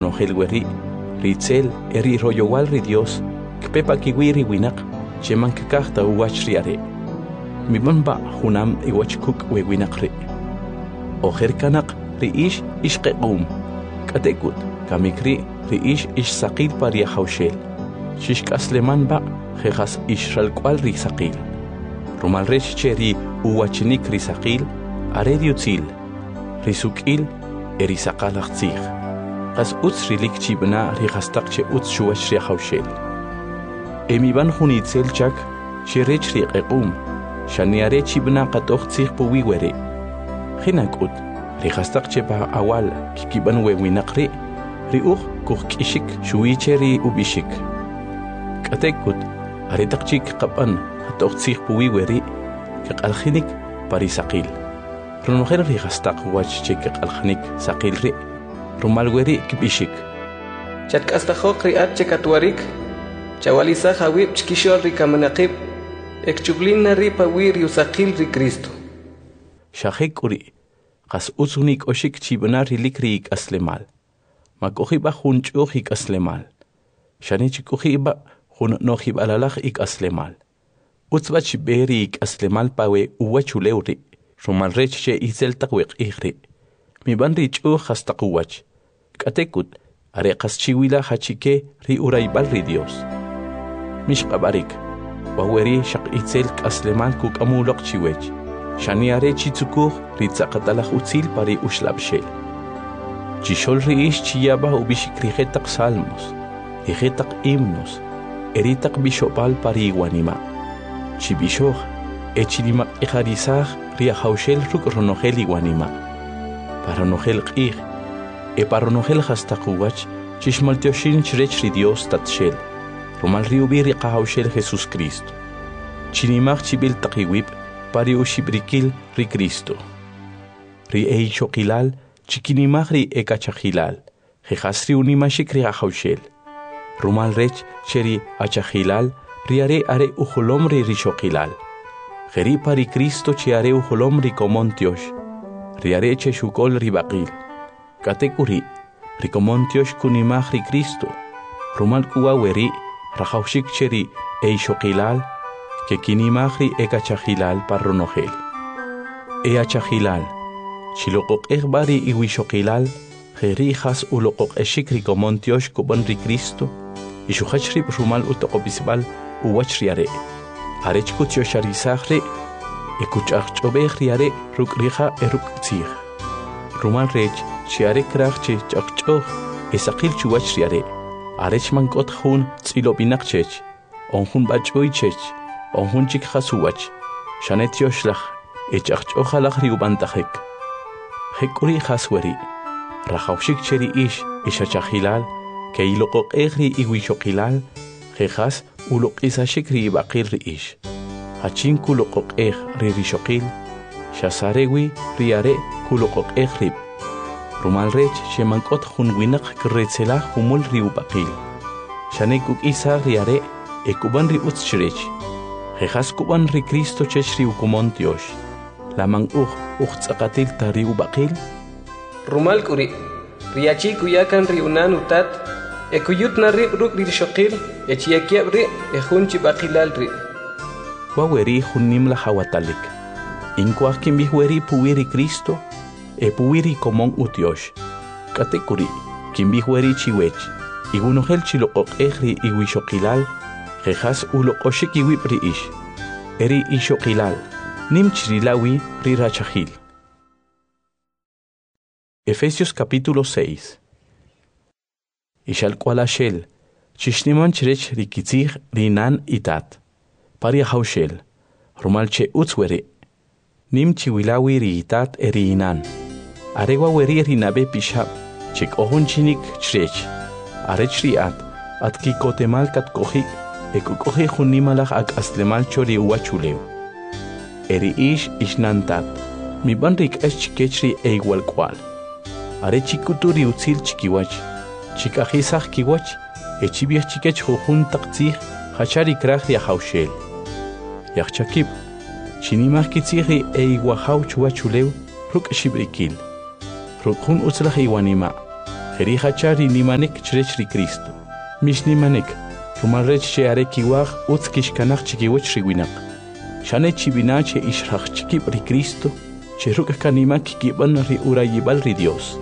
ronojel weri, ritzel, eri royowal ri Dios, kpepa kiwiri winak, cheman kakahta uwach riare. Miban ba hunam iwach kuk we winak ri. Ojer kanak ri ish ishqequm, katekut, kamikri ri ish saqil paria haushel. Shishk asleman ba, jejas ishral kwal ri saqil. Rumal rech cheri uwachnik ri saqil, are diutzil, ri sukil, eri saqalach tzich. Qas utz rilik chibna ri hastak che utz shuwach ri haushel. Emiban hunitzel chak, shirech ri qequm, shaniare chibna qatoch tzich puwi were. Hinakut, ri hastak che ba awal, kikiban we winakri, ri kuch kishik shuiche ri ubishik. Katekut, are takchik qaban, qatoch tzich puwi weri, kaqalkhinik pari saqil. Runojel ri hastak wach che kaqalkhinik saqil ri, rumal weri kibishik. Chatkastahok ri at chekatwarik, chawalisa hawib chkishol ri kamanaqib, ekchublina ri pawir yusaqil ri Cristo. Shahek uri, qas uzunik oshik chibna rilik ri aslemal. Makohiba hunchuh ik aslemal. Shanichikuhiba hun nohib alalach ik aslemal. Utzbach beri ik aslemal pawe uwachuleuri. Rumal reche izel takwek ihri. Mi ban richu hastakuwach. Katekut, are qaschiwila hachike ri uraibal ri Dios. Mishqabarik, waweri shaq itzel aslemal kuk amulok chiwech. Shaniare chitsukuh ritzaqatalach utzil pari ushlabshel. Chishol ri ish chiyaba ubishik rijetak salmos, rijetak himnos, eritak bishopal pari iguanima. Chibishoj, echinimak ejarizaj riahaushel ruk ronojel iguanima. Paronojel qih, paronojel hastakuwach, chishmaltioshin chrech ri Dios tatshel, romal riubi riqahaushel Jesus Cristo. Chinimak chibil takiwib, pari ushibrikil ri Cristo. Ri eichokilal, chikinimagri ekachahilal, jejasri unimashik riahaushel. Rumal rech cheri achahilal, riare are ujolom ri rishokilal. Jeri pari Cristo chiare ujolom ri komontiosh, riare cheshukol ribaqil. Katekuri, rikomontiosh kunimagri Cristo. Rumal kuwa weri, rahaushik cheri eishokilal, que kinimagri ekachahilal parronogel. Eachahilal. Chilokok bari iwishokilal, jerijas ulokok eshikri komontiosh kuban ri Cristo, ishuhachrib rumal utokobisbal uwachriare. Arechkutiosharizaje, ekuchachobehriare rukrija eruktzig. Rumal rech, chiare krachche chachchoh, esakil chuachriare. Arechmankot hun tzilobinakchech, onhun bachoichech, onhun chikhasuach, shanetioslach, echachchohalach riubantahek. Hekuri hasweri, rahaushik cheri ish, ishachahilal, que ilokok egri iwishokilal, jejas ulok isashikri bakir ish. Hachin kulokok ri rishokil, shasarewi riare kulokok egrib. Rumal rech shemankot hunwinak kretzela humul riubakil. Shanekuk isa riare ekuban ri utschrech. Jejas kuban ri Cristo cheshri ukumontiosh. Lamang uxtzaqatil tari ubaqil. Rumal kuri, riachi kuyakan riunan utat, ekuyut narib ruk rishokil, echiakiab ri, ejunchi baqilal ri. Waweri hunim la hawatalik. Inkwak kimbihweri puwiri Cristo, puwiri komon utiosh. Katekuri, kimbihweri chiwech, igunohel chilokok egri iwishokilal, jejas ulokoshik iwipri ish. Eri ishokilal. Nimchrilawi rirachahil. Efesios capítulo 6. Ishal kualashel, chishniman chrech rikitzig rinan itat. Paria haushel, rumalche utzwere. Nimchiwilawi riitat eriinan. Arewa weri rinabe pishab, chik ohun chinik chrech. Arechriat, at kikotemal kat kohik, ekukohe hunimalach ak aslemal chori uachuleu. Eri ish ishnantat, mi banrik eschikechri igual cual. Are chikuturi utzil chikiwach, chikajisach kiwach, echibiach chikech jujun taktzih, hachari krach ya haushel. Yachchakib, chinimach kitziri iguahau chuachuleu, ruk shibrikil. Rukun utzlach iwanima, Jerihacha nimanek chrech ri Cristo. Mish nimanek. Rumal rech che are kiwach utskish kanach chikiwech riwinak. Shane chibina che ishrach chikib ri Cristo. Che ruka kanima kikiban ri urayibal ri Dios.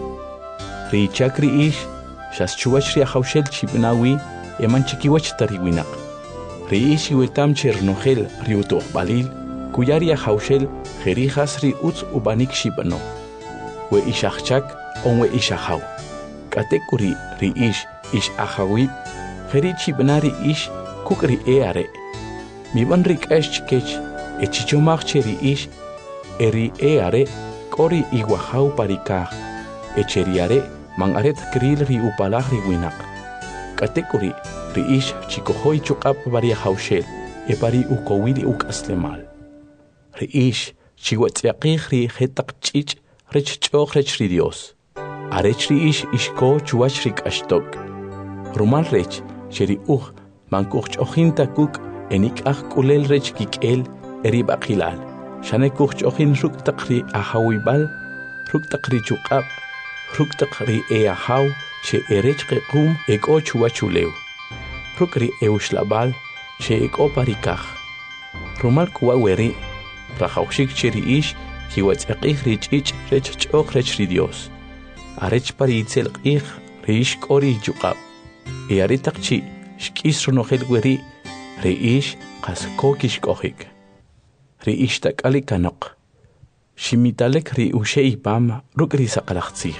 Ri chakri ish. Shas chuwach ri ahawshel chibinawi. Eman chikiwech tariwinak. Ri ish iwetam che rnohel ri utoh balil. Kuyari ahawshel jerihas ri utz ubanik shibano. We ishachchak on we ishahaw. Katekuri ri ish ahawib. Jerichi benari ish kukri eare. Mi ban rik chikech echichomach ri ish eri eare kori iguahau parikah. Echeriare mangaret kril ri upalah ri winak. Katekuri ri ish chikohoi chukap varia haushel e pari ukowili ukaslemal. Ri ish chiwatziaqih ri hetak chich rech choch rech ri Dios. Arech ri ish ishko chuach rik ashtok. Rumal rech Sheri mankuch ochin takuk enik kulel rech kikel eri bakilal. Shane kuch ochin ruk takri ahawibal, ruk takri chukab, ruk takri eahaw, she erech kekum eko chuachulew. Rukri eushlabal, she eko parikach. Rumal kuwa weri, rahaushik cheri ish, kiwatz ekich rich rech chok rech Dios. Arech paritzel ich rish kori chukab. Earitakchi shkis runohel weri reish qaskokish kohik reish takali kanok shimitalek ri ushei pam rukri saqalaxtsi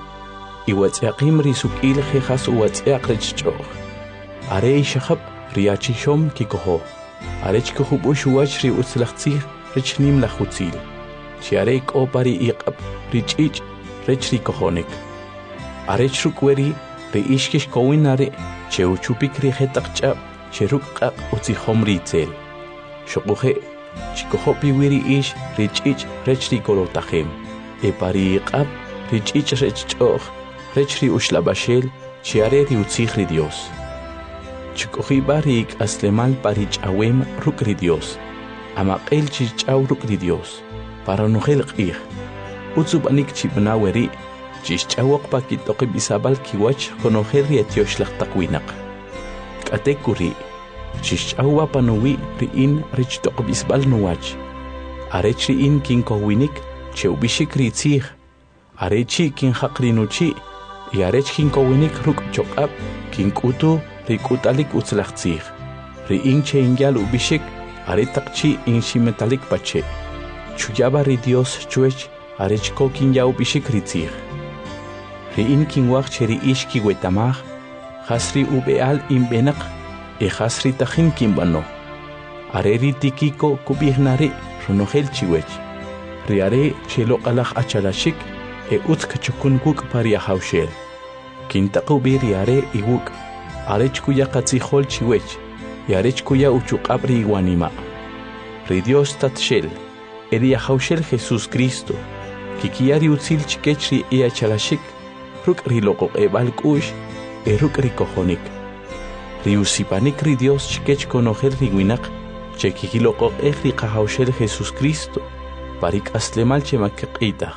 iwatsaqim ri sukil khas watsaq rechcho are shkhab riachishom kikoho arech khub ushwach ri utslaxtsi richnim laxutsil chiare ko pari iqab richich rechri kohonik arech rukweri Reishkish kowinare cheuchupik rihetakcha cherukqa utzihomritzel. Shokuhe chikohopi wiri ish richich rechri kolotahem. Epariqab richich rechchoch rechri ushlabashel chiare utzihri Dios. Chikohi barik aslemal parich awem rukri Dios. Amaqel chichaw rukri Dios. Para nohel qih. Utsubanik chibnaweri Chishchawak pakitoki bisabal kiwach konoher rietiosh takwinak. Katekuri, chishchawa panuwi riin richtok bisbal nuwach. Arech riin kinkowinik, cheubishik ritzih. Arechi kin hakrinuchi, yarech kinkowinik ruk chokab, kinkutu rikutalik utzlachtzih. Riin cheingyal ubishik, aretakchi in shimetalik pache. Chuyaba ridios chuech, arechko kinyau bishik ritzih. Riin kinwach cheri ish kiwetamach, hasri ubeal imbenak, e hasri tajin kimbano. Areri tikiko kubihnari, runohel chiwech. Riare chelo alach achalashik, e utkachukun guk paria haushel. Kintakubi riare iwuk, arech kuya katzihol chiwech, yarech kuya uchukabri iguanima. Ridios tatshel, eria haushel Jesús Cristo, kikiari utzil chikechri e achalashik, Ruk riloko ebal kush, ruk rikohonik. Riusipanik ri Dios chikech konohel riwinak, chekikiloko ri kahaushel Jesús Cristo, parik aslemal chemakitach.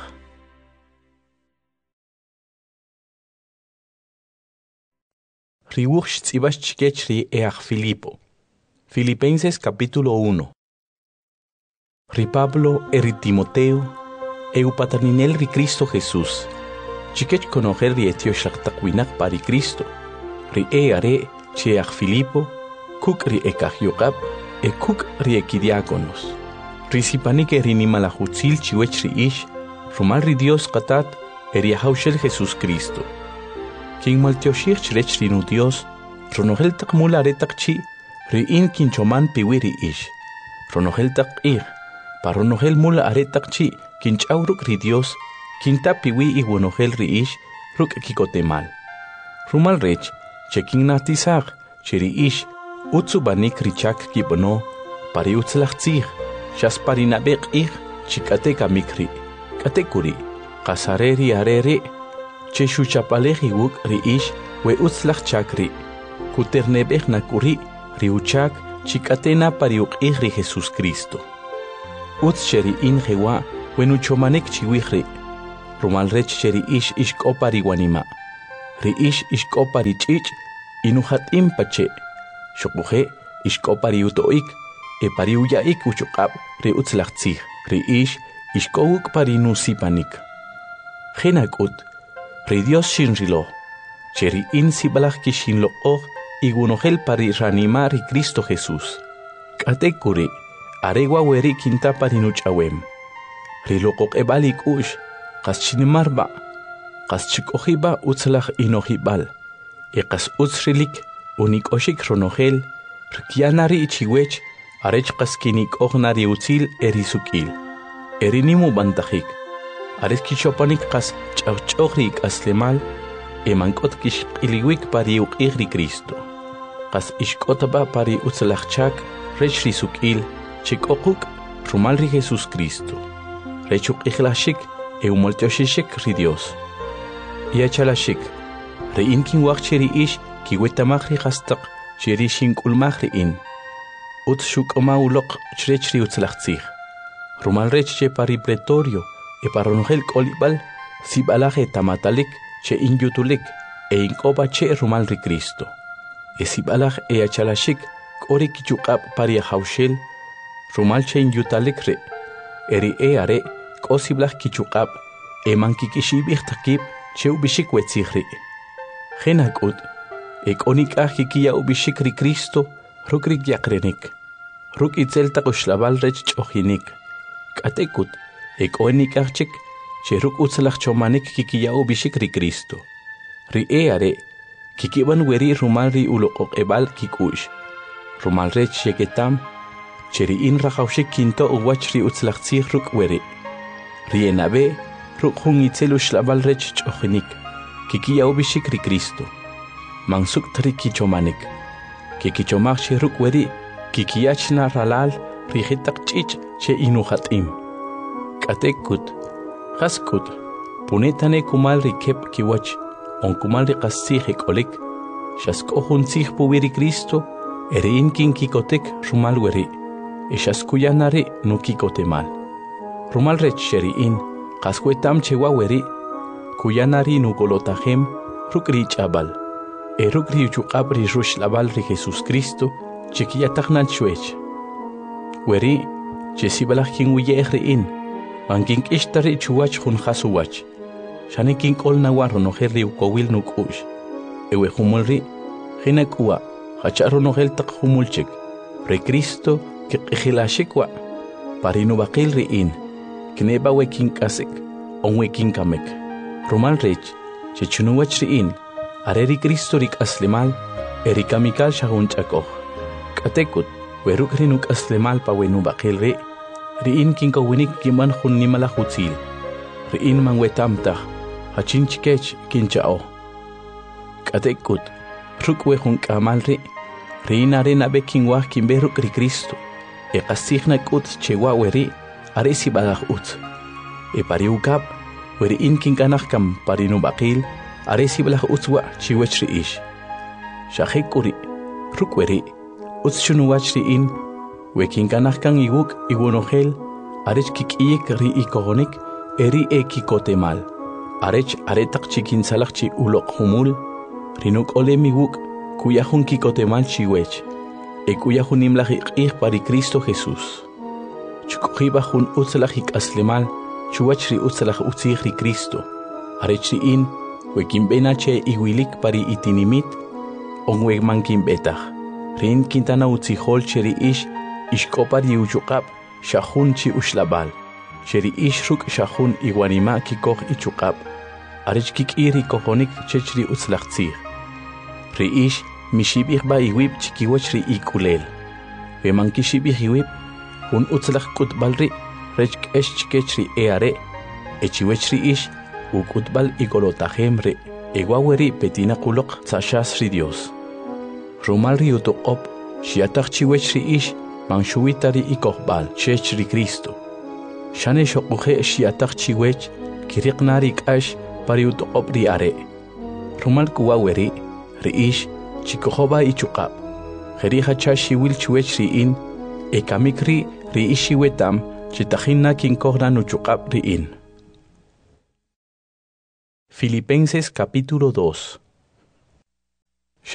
Riuch tzibach chikech ri each Filipo. Filipenses capítulo 1. Ri Pablo eri Timoteo, eupataninel ri Cristo Jesús. Chikech conocer rietio shaktakwinak pari Cristo. Ri are cheach Filipo, kuk ri ekahyokab, kuk ri ekidiakonos. Risipanik erinimalahutzil chiwech ri ish, rumal ri Dios qatat, eriahaushel Jesús Cristo. King maltioshich chrech rinu Dios, ronohel takmula retakchi, ri in kinchoman piwiri ish. Ronohel tak paronohel mula aretakchi, kinchauruk ri Dios, Kinta piwi iguanohel riish ruk kikotemal. Rumal rech, chekin natizag, cheri ish, utsubanik richak kibono, pari utzlachtzig, shas parinabek ich, chikateka mikri, katekuri, kasareri arere, cheshuchapalej iguk riish, we utzlach chakri, kuternebek nakuri, riuchak, chikatena pariuk ri Jesús Cristo. Utz cheri in jewa, wenuchomanek chiwihri, Rumal rech cheri ish kopariwanima. ri'ish ishk'opa rich'ich' inujatim pache xoquje ishk'opa riuto'ik pari uya'ik uchuq'ab' ri utzlaj tzij ri'ish ishk'owuk pari nusipanik jenak'ut ri Dios xinrilo che ri'in sib'alaj kixinloq'oj igunojel pari ranima ri Cristo Jesús k'atek'uri arewa weri kintapa ri nuch'awem ri loqoq'eb'al ik'u'x qas chinimarba' qas chik'ojiba utzlaj inojib'al qas utz rilik unik'oxik ronojel rik'yana ri chiwech arech qas kinik'ojna ri utzil erisuk'il erinimu b'antajik arech kichopanik qas ch'awch'oj ri k'aslemal mank'ot kixq'iliwik pari uq'ij ri Cristo qas ixk'otba pari utzlaj chak rech ri suk'il chik'oquk rumal ri Jesús Cristo rech uq'ijlajxik umoltioxixik ri Dios yachalaxik ri'in kinwaj che ri'ix kiwetamaj ri qastaq che ri xink'ulmaj ri'in utz xuk'oma uloq chrech ri utzlaj tzij rumal rech che pari pretorio paronojel k'olib'al sib'alaj tamatalik che inyutulik ink'opa che rumal ri Cristo sib'alaj yachalaxik k'ori kichuq'ab' pari ajawxel rumal che inyutalik ri' ri are k'o sib'laj kichuq'ab' mankik'ixib'ij taqib' che ub'ixik wetzij ri' jenak'ut k'o nik'aj kikiya'ub'ixik ri Cristo ruk' ri yaqrenik ruk' itzel taq uxlab'al rech ch'ojinik k'atek'ut k'o nik'aj chik che ruk' utzlaj chomanik kikiya'ub'ixik ri Cristo ri are kikib'an weri rumal ri uloqoq'eb'al kik'u'x rumal rech xeketam che ri'in rajawxik kinto' uwach ri utzlaj tzij ruk' weri ri nab'e ruk' jun itzel uxlab'al rech ch'ojinik kikiya'ub'ixik ri Cristo mansukt ri kichomanik kikichomaj che ruk' weri kikiyachna ralal ri jetaq ch'ich' che inujat'im k'atek'ut qask'ut punetane kumal ri kep kiwach onkumal ri qas tzij k'olik xask'o jun tzij puwi ri Cristo ri'in kinkikotek rumal weri xaskuyana ri nukikotemal rumal rech xeri'in qas wetam che wa weri kuyana ri nukolotajem ruk' ri ch'ab'al ruk' ri uchuq'ab' ri ruxlab'al ri Jesús Cristo che kiyatajnal chwech weri che sib'alaj kinwiye'ej ri'in man kink'ixta ri chuwach jun jas uwach xane kink'olna wa ronojel ri ukowil nuk'u'x ewe jumul ri jenak'uwa jacha' ronojel taq jumulchik ri Cristo kiq'ijilaxik wa pari nub'aqil ri'in kneba we kink'asik onwe kinkamek rumal rech che chunuwach ri'in are ri Cristo ri k'aslemal ri kamikal xajun ch'ak'oj k'atek'ut we ruk' ri nuk'aslemal pa we nub'aqil ri' ri'in kinkowinik kinb'an jun nimalaj utzil ri'in man wetamtaj jachin chikech kincha'oj k'atek'ut ruk' we jun k'amal ri' ri'in are nab'e kinwaj kinb'ej ruk' ri Cristo qas tzij nak'ut che wa weri are sib'alaj utz pari uk'ab' we ri'in kink'anaj kam pari nub'aqil are sib'alaj utz wa chiwech ri'ix xajek'uri ruk' weri utz chunuwach ri'in we kink'anaj kan iwuk' iwonojel arech kik'iyik ri ikojonik eri kikotemal arech are taq chikinsalaj chi uloq jumul ri nuk'olem iwuk' kuyajun kikotemal chiwech kuyajun nimlaj iq'ij pari Cristo Jesús chuk'ojiba jun utzlaj ik'aslemal chuwach ri utzlaj utzij ri Cristo arech ri'in we kinb'ena che iwilik pari itinimit onwe man kinb'etaj ri'in kintana utzijol che ri'ix ixk'opa ri uchuq'ab' xajun chi uxlab'al che ri'ix ruk' xajun iwanima' kikoj ichuq'ab' arech kik'iy ri kojonik chech ri utzlaj tzij ri'ix mixib'ijb'a iwib' chikiwach ri ik'ulel we man kixib'ij iwib' jun utzlaj k'utb'al ri' rech k'ex chikech ri are chiwech ri'ix uk'utb'al ikolotajem ri' wa weri petina quloq tzaxas ri Dios rumal ri utoq'ob' xiataj chiwech ri'ix man xuwita ri ikojb'al chech ri Cristo xane xoq'uje xiataj chiwech kiriqna ri k'ax pari utoq'ob' ri are rumal kuwa weri ri'ix chikojoba ichuq'ab' jeri jacha xiwil chiwech ri'in kamik ri'ix xiwetam chitajinna kinkojna nuchuq'ab' ri'in. Filipenses capítulo 2.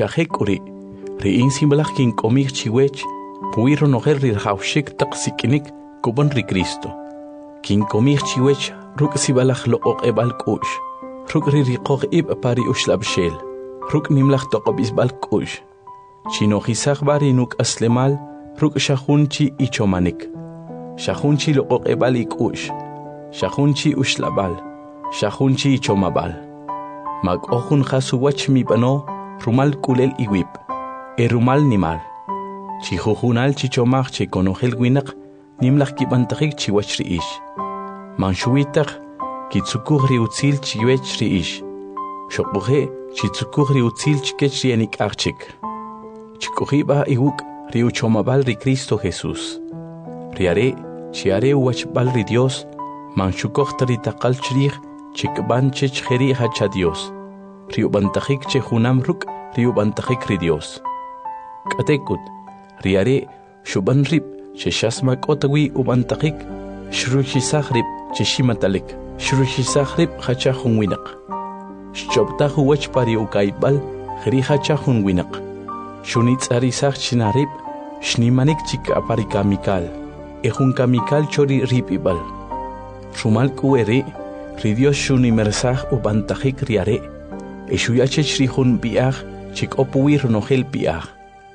Shahek uri, riin simbalak kin komik chiwech, puiro noher rirhaushik taksikinik kubon ri Cristo. Kin komik chiwech, ruk sibalak lo ok ebal kush, ruk ririkog ib pari ushlabshel, ruk nimlak tokobis bal kush. Chino hisak bari nuk aslemal, ruk shahunchi ichomanik. Shahunchi lo ok ebal ikush, shahunchi ushlabal, shahunchi ichomabal. Mag ohun khasuwach mi bano, rumal kulel iwip, rumal nimal. Chihuhunal chichomach che konohel winak, nimlak kibantakik chiwach riish. Manshuitak, kitsukuh riutzil chiwech riish. Shokbuhe, chitsukuh riutzil chikech rianik archik. Chikuhiba iwuk riuchomabal ri Cristo Jesús. Riare, chiare uachbal ri Dios, manshukoh taritakal chrich, chikban chech jeri hacha Dios. Riubantajik che junam ruk, riubantajik ri Dios. Katekut, riare, shuban rip, che shasmak otawi ubantajik, shruchisach rip, che shimatalik, shruchisach rip hacha junwinak. Shchobtahu wach pari ukaibal, jeri hacha junwinak. Shunitz arisach chinarip, shnimanik chika apari kamikal, ejun kamikal chori ripibal. Shumal kuere, ri Dios shunimersach ubantajik riare, eshuyache shrihun biach, chik opuir ronohel biach.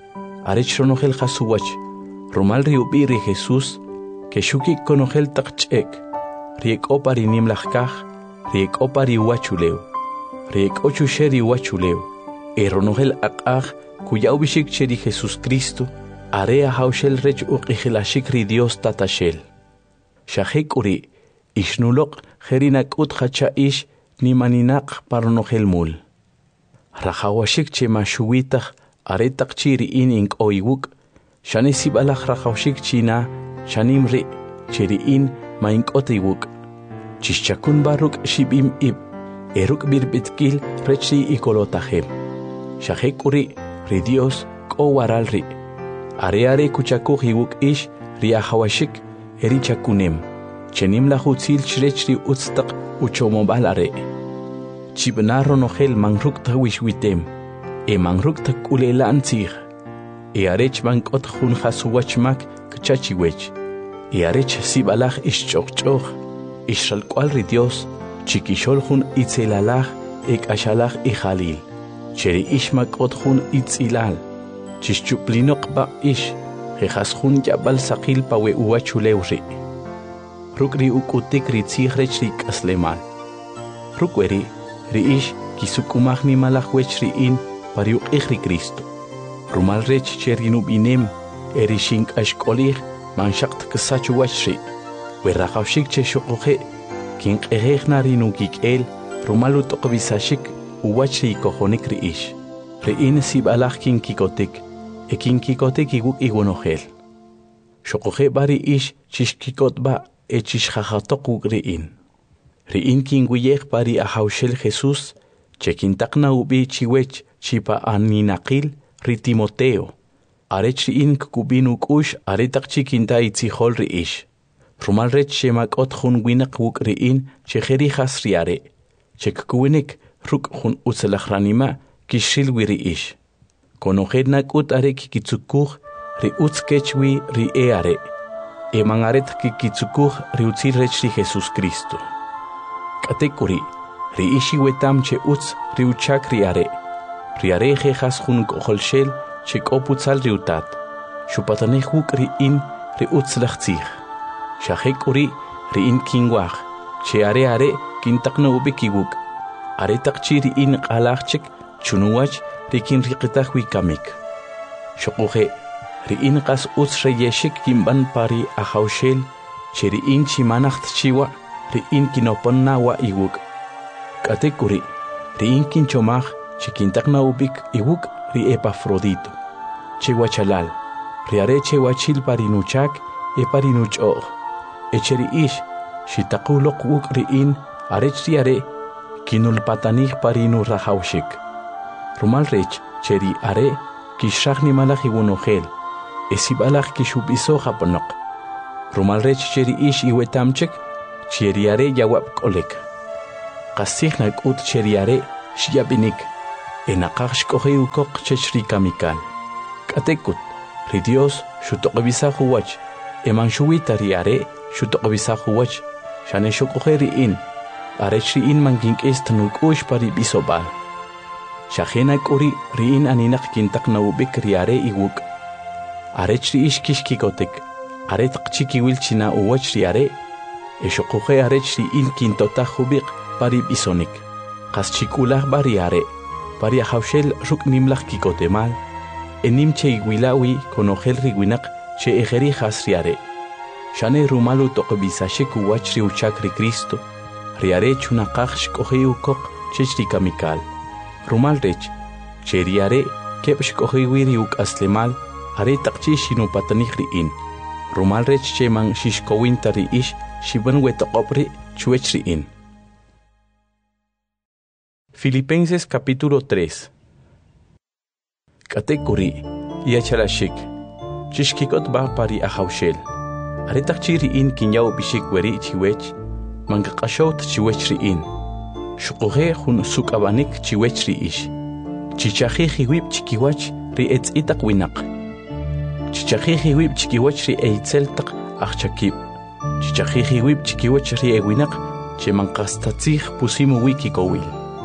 Arech ronohel hasuwach, romal riubiri Jesús, que shukik konohel takchek, riek opari nimlachkach, riek opari wachuleu, riek ochusheri wachuleu, ronohel akach, cuya ubishik cheri Jesús Cristo, area haushel rech uqihilashik ri Dios tatashel. Shahek uri, ishnulok jerinak uthacha ish ni maninak paronohel mul. Rajawashik che mashuwitach aretak chiri in oiwuk, shani sibalach rajawashik china, shanimri chiri in maink oteiwuk. Chishchakun baruk shibim ib, eruk birbitkil rechi ikolotahem. Shahek uri, ri Dios ko waralri. Are kuchakuh iwuk ish riahawashik erichakunem. Chenim la hutzil chrechri utstak uchomobal are. Chibnaro nohel mangruk tawishwitem. Mangruk takulela antzig. Arech bankot hun hasuwachmak kchachiwech. Arech sibalach ishchokchoch. Ishalkwal ri Dios. Chikishol hun itzelalach ashalach ijalil. Cheri ishmak ot hun itzilal. Chischuplinok ba ish. Jejas hun yabal sakil pawe uachulewri. Rukri ukutik ri tzighrech ri kaslemal. Rukweri, ri ish kisukumach ni malachwech ri in pariuk ri Cristo. Rumal rech cherinub inem, erishink ashkolich, manshakt kasachuwach ri. Werrachawshik che shokoche, kink na rinukik el, rumalut okbisashik, uwach ri kohonik ri ish. Ri in sibalach kinkikotik, kinkikotik iguk igunohel. Shokoche bari ish chishkikot ba, echish jajatok riin. Riin kinguyech pari ahaushel Jesús, chekintakna ubi chiwech chipa aninakil ri Timoteo. Arech riin kukubin ukush aretak chikinta itzihol riish. Rumal rech shemak ot hun winak wuk riin chejeri has riare. Chekkuwinik ruk hun utzelachranima kishil wiriish. Konojednak ut are kikitsukuch ri utskechwi ri eare. Mangaret kikitsukuh riutzil rechri Jesús Cristo. Katekuri, riishi wetam che utz riuchak riare. Riare jejas hun koholshel che koputzal riutat. Shupatanehuk riin riutzlachtzich. Shahekuri riin kingwach. Che are kintakna ubikiwuk. Are takchi riin qalachchik chunuwach rikin riqitach wikamik. Shokuhe. Riin qas utz reyeshik kimban pari ahaushel, cheriin chimanacht chiwa, riin kinopon nawa iwuk. Katekuri, riin kinchomach, chikintakna ubik iwuk ri Epafrodito. Chewachalal, riare chewachil parinuchak, parinuchog. Echeri ish, shitakulok wuk riin, arech riare, kinulpatanich parinu rahaushik. Rumal rech, cheri are, kishach ni malach iwunohel. Esibalach kishubiso japonok. Rumal rech cheri ish iwetamchek, cheriare yawap kolek. Kasihnak ut cheriare shiabinik. enaqaq xk'oji ukoq chech ri kamikal k'atekut ri Dios xutoq'ibisaj uwach eman xuwita ri are xutoq'ibisaj uwach xane xok'oje ri'in arech ri'in man kink'is tanuk'ux pa ri b'isob'al xajena k'uri ri'in aninaq kintaq nawub'ik ri are iwuk' arech ri'ix kixkikotek are taqchikiwil china uwach ri are exoqoje arech ri'in kintotaj jub'iq pa ri b'isonik qas chik'ulaj ba ri are pa ri ajawxel ruk' nimlaj kikotemal enim che iwilawi konojel ri winaq che ejeri jas ri are xane rumal utoq'ib'isajxik uwach ri uchak ri Cristo ri are chunaqaj xk'oji ukoq chech ri kamikal rumal rech che ri are keb' xk'oji wi ri uk'aslemal are taqchi xinupatanij ri'in rumal rech che man xixkowinta ri'ix xiban wetoq'ob' ri' chwech ri'in. Filipenses capítulo 3. K'atek k'uri' yachalaxik chixkik'ot b'aj pa ri ajawxel are taqchi ri'in kinyaw b'ixik weri' chiwech mankaq'axowt chiwech ri'in xuqoje jun suk'ab'anik chiwech ri'ix chichajij iwib' chikiwach ri etz'itaq winaq chichajij iwib' chikiwach ri eitzel taq ajchakib' chichajij iwib' chikiwach ri ewinaq che manqastatzij pusimu wi kikowil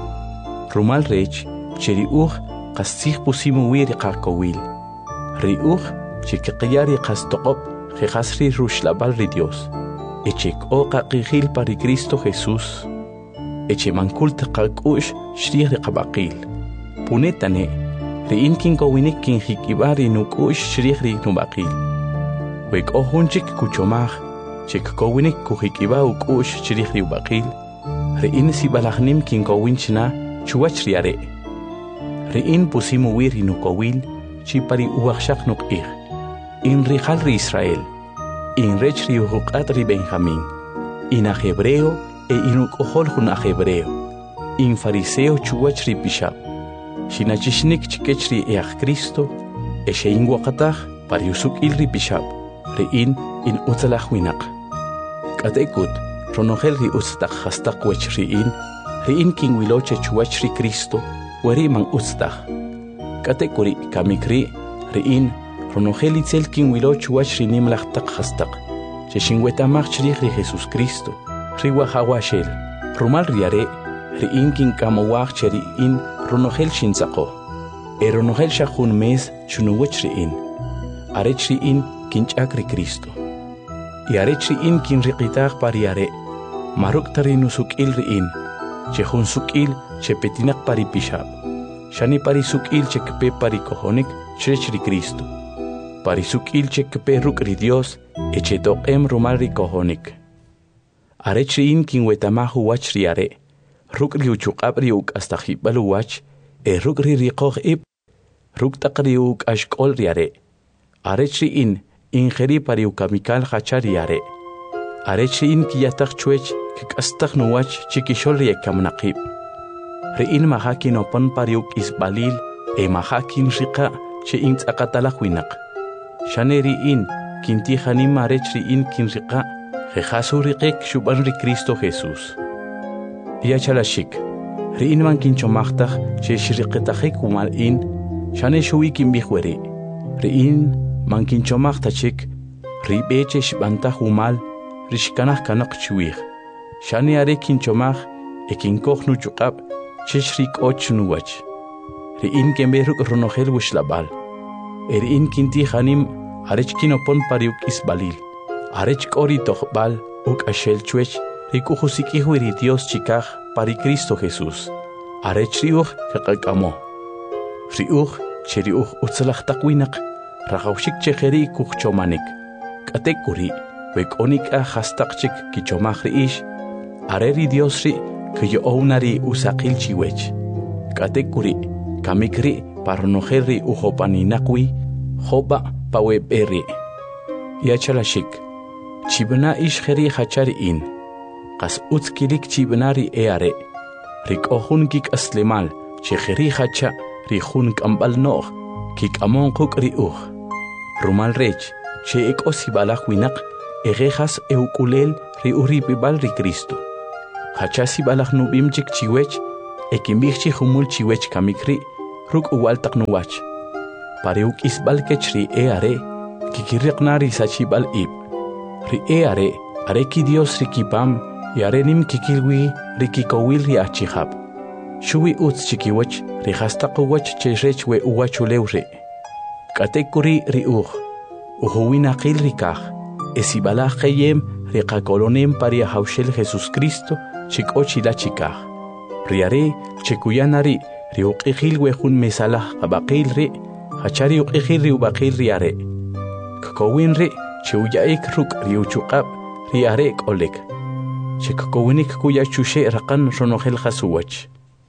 rumal rech che ri uj qastzij pusimu wi ri qakowil ri uj che kiqya ri qas toq'ob' jejas ri ruxlab'al ri Dios eche k'o qaqijil pa ri Cristo Jesús eche mankult qak'u'x xrij ri qab'aqil punetane ri'in kinkowinik kinjik'ib'a ri nuk'u'x xrij ri nub'aqil we k'o jun chik kuchomaj che kkowinik kujik'ib'a uk'u'x chrij ri ub'aqil ri'in sib'alajnim kinkowin china chuwach ri are ri'in pusimu wi ri nukowil chi pa ri uwajxaq nuq'ij in rijal ri Israel in rech ri ujuq'at ri Benjamín in aj hebreo e in uk'ojol jun aj hebreo in fariseo chuwach ri pixab' xinachixnik chikech ri aj Cristo e xe'in waqataj pa ri usuk'il ri pixab' ri'in in utzalaj winaq k'atekut ronojel ri utztaq jastaq wech ri'in kinwiloche chuwach ri Cristo weri man utztaj k'atekuri kamik ri'in ronojel itzel kinwilo chuwach ri nimlaj taq jastaq che xinwetamaj chrij ri Jesús Cristo ri wajawaxel rumal ri are ri'in kink'amowaj che ri'in ronojel xintz'aqoj e ronojel xa jun mes xunuwach ri'in arech ri'in kinch'ak ri Cristo y arech ri'in kinriqitaj pa ri are maruk' ri nusuk'il ri'in che jun suk'il che petinaq pa ri pixab' xani pa ri suk'il che kpe pa ri kojonik chech ri Cristo pa ri suk'il che kpe ruk' ri Dios e che toq'em rumal ri kojonik arech ri'in kinwetamaj uwach ri are ruk' ri uchuq'ab' ri uk'astajib'al uwach e ruk' ri riqoj ib' ruk' taq ri uk'axk'ol ri are arech ri'in injeri pa ri ukamikal jacha ri are arech ri'in kiyajtaj chwech kik'astaj nuwach chikixol ri ekamnaqib' ri'in maja kinopon pa ri uk'isb'alil e maja kinriqa' che intz'aqatalaj winaq xane ri'in kintijanim arech ri'in kinriqa' jejas uriqik xub'an ri Cristo Jesús yachalaxik ri'in man kinchomajtaj che xriqitajik umal'in xane xuwi kinb'ij weri ri'in man kinchomajtajchik ri b'e che xb'antaj umal ri xkanaj kanaq chiwij xane are kinchomaj e kinkoj nuchuq'ab' chech ri k'och nuwach ri'in kenb'ej ruk' ronojel wixlab'al e ri'in kintijanim arech kinopon pa ri uk'isb'alil arech k'o ri tojb'al uk'axel chwech ri k'ujusik'ij wi ri Dios chikaj pa ri Cristo Jesús arech ri uj qaq'ak'amoj ri uj che ri uj utzalaj taq winaq rajawxik che jeri kujchomanik k'atekuri we k'o nik'aj jastaq chik kichomaj ri'ix are ri Dios ri' kiyo'owna ri usaqil chiwech k'atekuri kamik ri' pa ronojel ri ujopaninaq wi job'a pa web'e ri' yachalaxik chib'na ix jeri jacha ri'in qas utz kilik chib'na ri e are ri k'o jun kik'aslemal che jeri jacha ri jun k'amb'al no'j kik'amon quk' ri uj rumal rech che e k'o sib'alaj winaq e jejas e uk'ulel ri urib'ib'al ri Cristo jacha sib'alaj nub'im chik chiwech e kinb'ij chi jumul chiwech kamik ri' ruk uwaltaq nuwach. Pareuk isbal kechri are, kikiriqnari sachibal ib. Ri are ki Dios rikipam, y are nim kikilwi rikikowil ri achihab. Shuwi uts chikiwach, rihastaqwach cherech we uwachulewre. Katekuri ri uhuwinaqil rikaj, esibalaj kayem rikakolonem paria haushel Jesus Cristo, chikochila chikaj. Riare, chekuyanari, riuqijil wehun mesalah abaqil ri, hachari uqijil ri ubaqil riare. Kakowin ri, cheuyaik ruk riuchukab, riare kolek. Chekakowinik kuya chushe rakan ronogel jasuwach.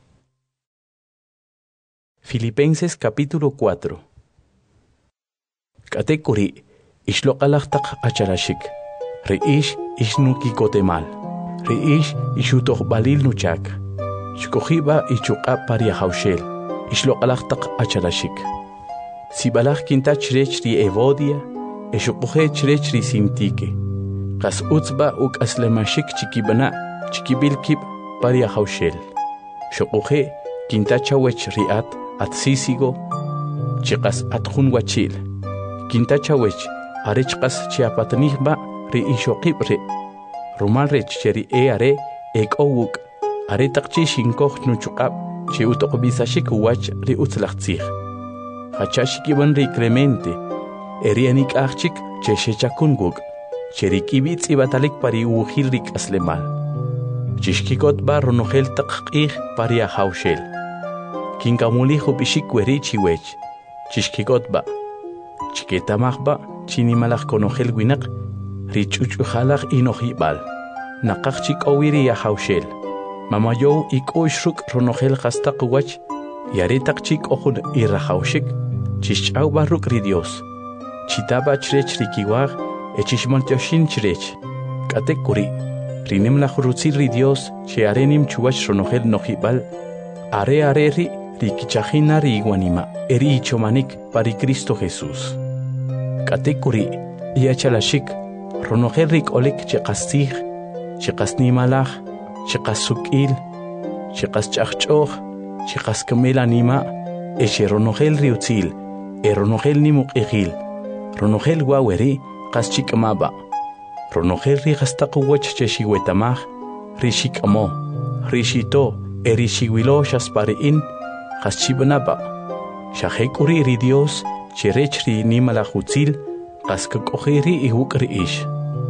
Filipenses capítulo 4. Katekuri, ishloqalaqtaq acharashik. Riish ishnuki kotemal. Riish ishutoq balil nuchak. Shkojiba ichuqab paria haushel. Ishloqalaqtaq acharashik. Sibalaq kinta chrech ri evodia, eshuqoje chrech ri sintike. Qas utzba uk aslemashik chikibana, chikibilkib paria haushel. Shuqoje kinta chawech riat atsisigo, chiqas atjun wachil. Kinta chawech arechqas chiapatnihba ri ishoqib ri. Rumalrech cheri are ekowuk. Are taqchi shinkoj nuchuqab chi utoqbisashik wach ri utzlaqtzij. Hachashikiban ri Clemente. Erianik achik che shechakunguk. Cherikibitz ibatalik pari ujil rik aslemal. Chishkikot ba ronogel taqqij paria haushel. Kinkamuliju bishik werichi wech. Chishkikot ba. Chiketamaj ba chinimalaj konogel winak. Richuchujalaj inojibal. Naqaqchik owiri ya haushel. Mamayow ikuishruk ronogel hastaq wach. Yaretaqchik ojun irrahaushik. Chishchaw barruk ri Dios. Chitaba chrech rikiwaj. Echishmaltioshin chrech. Katekuri. Rinem la jurutzil ri Dios. Che arenim chuwach ronogel nojibal. Are ri rikichajina ri iguanima. Eri ichomanik pari Cristo Jesús. Katekuri. Iachalashik. Ronogel rik olik cheqastij. Cheqasnimalaj. Cheqasukil. Cheqaschachchoj. Cheqaskamel anima. Eche ronogel riutzil. Ronogel nimuqijil. Ronogel waweri. Qaschikmaba. Ronogel ri hastaqwach cheshiwetamaj. Rishikamo. Rishito. Erishiwilo shaspariin. Qaschibanaba. Shajekuri ri Dios. Cherech ri nimalajutzil. Qaskakojiri ihukri ish.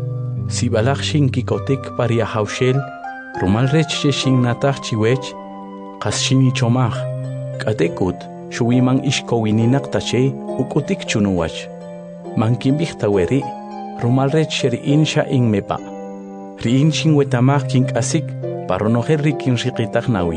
Sibalaj shinkikotik paria haushel. Rumalrech shingnataj chiwech. Qaschinichomaj. Katekut. Shuwiman ishkowininak tache. Ukutik chunuwach. Mankimbij taweri. Rumalrech sheriin sha inmepa. Riin shingwetamaj kink asik. Paronogel rikin riqitaj nawi.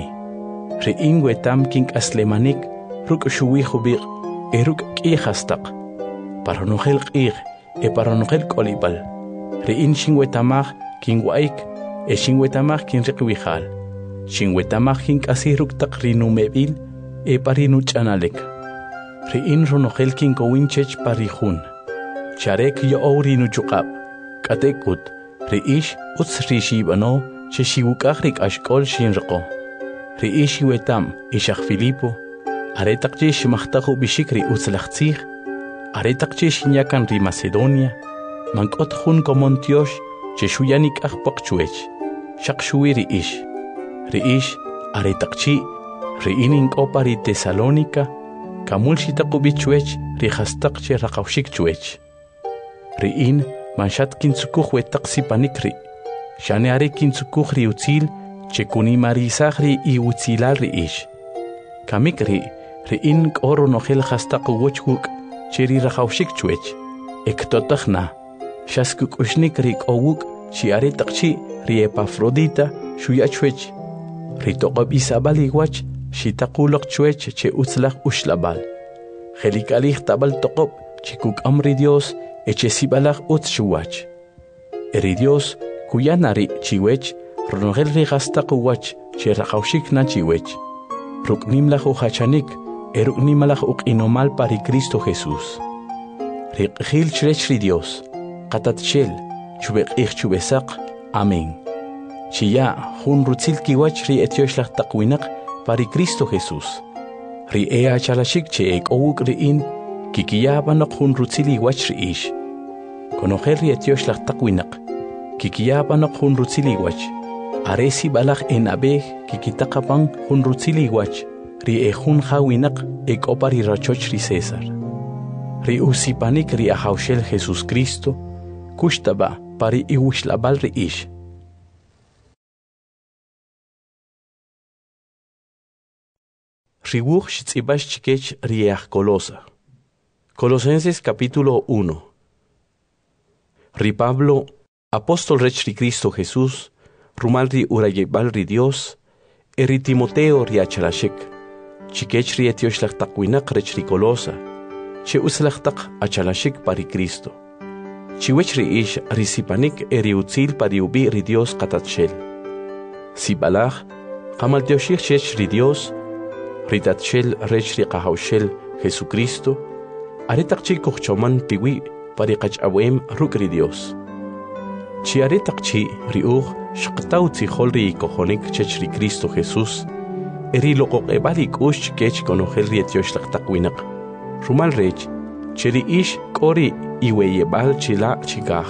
Riin wetam kink aslemanik. Ruk shuwijubik. Eruk kihastaq. Paronogel qij. Paronogel kolibal. Riin shingwetamaj kin waik. Shingwetamaj kin riqwijal. Shingwetamaj kink asiruk taq rinumebil. Parinu chanalek. Riin ronogel kin kowinchech parijun. Charek yo rinu chuqab. Katekut. Riish utz rishibano. Cheshiwukajrik ashkol shinrqo. Riish wetam ishaq Filipo. Aretaqchi shimaqtaqu bishikri utzlaqtzij. Aretaqchi shinyakan ri Macedonia. Mankot jun komontiosh cheshuyanik ajpaqchuech. Shaqshuwi riish. Riish aretaqchi riinin kopa ri Tesalónica. Kamul shitaqu bichuech ri hastaqchi raqawshikchuech. Riin manshat kintsukuj wetaqsi panikri. Shane are kintsukuj ri utzil chekunimarizaj ri iutzilal riish. Kamikri riin k'oro nogel hastaqu wochkuk cheri raqawshikchuech. Ektotajna. Shaskuk'ushnik ri k'owuk chi aretaqchi ri Epafrodita shuyachwech. Ri toqob isabal iwach shitaquloq chwech che utzlaj ushlabal. Jelikalij tabal toqob chikuk amri Dios eche sibalaj utz shuwach. Eri Dios kuyanari chiwech ronogel ri hastaqu wach che raqawshik na chiwech. Ruknimlaj uhachanik eruknimalaj uqinomal pari Cristo Jesús. Riqjil chrech ri Dios. Qatatchel chubeqij chubesaq. Amén. Chiya jun rutzil kiwach ri etiosh taqwinaq pari Cristo Jesús. ri achalashik che owuk riin kikiyabanok hun rutzili wach riish. Konojer ri etiosh lachtakwinak kikiyabanok hun rutzili wach. Aresi balak abe kikitakapan hun rutzili wach ri hun hawinak opari rachoch ri César. Ri usipanik ri ahaushel Jesus Cristo kushtaba pari iwishlabal riish. Ribuch Shitzibash Chikech Riach Colosa. Colosenses capítulo 1. Ri Pablo, apóstol rech ri Cristo Jesús, rumal ri urayebal ri Dios, eri Timoteo ri achalashik, chikech ri etioshachtakwinak rech ri Colosa, che uslachtak achalashik pari Cristo. Chiwech ri ish risipanik eri utzil pari ubi ri Dios katatshel. Sibalach, kamal dioshich chech ri Dios, ritatshel rech ri qahawshel Jesucristo, aretakchi kuchchoman piwi pari qachawem ruk ri Dios. Chi aretakchi riuch shqtaw tzihol ri kohonik chech ri Cristo Jesús, eri loqoqebalik ush kech konohel ri etioshtakwinak. Rumal rech, cheri ish kori iweyebal chila chigaj.